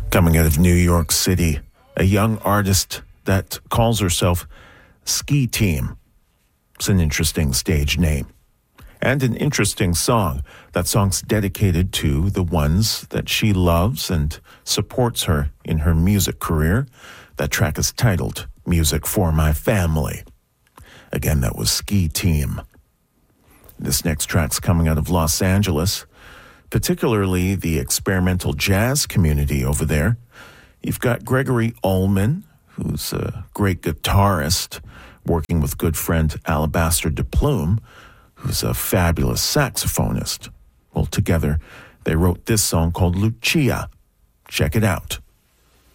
Coming out of New York City, a young artist that calls herself Ski Team. It's an interesting stage name. And an interesting song. That song's dedicated to the ones that she loves and supports her in her music career. That track is titled Music for My Family. Again, that was Ski Team. This next track's coming out of Los Angeles, particularly the experimental jazz community over there. You've got Gregory Allman, who's a great guitarist, working with good friend Alabaster DePlume, who's a fabulous saxophonist. Well, together, they wrote this song called Lucia. Check it out.